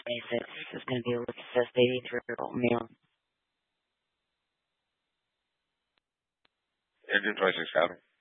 26 is going to be a Lucas 83-year-old male. Engine 26 County.